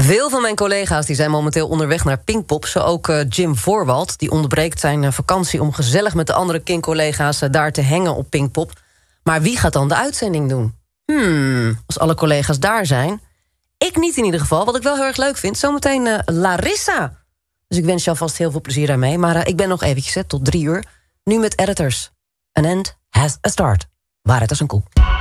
Veel van mijn collega's die zijn momenteel onderweg naar Pinkpop. Zo ook Jim Voorwald. Die onderbreekt zijn vakantie om gezellig met de andere King-collega's daar te hangen op Pinkpop. Maar wie gaat dan de uitzending doen? Als alle collega's daar zijn. Ik niet in ieder geval, wat ik wel heel erg leuk vind. Zometeen Larissa. Dus ik wens je alvast heel veel plezier daarmee. Maar ik ben nog eventjes tot 3 uur. Nu met Editors. An end has a start. Waarheid als een koe.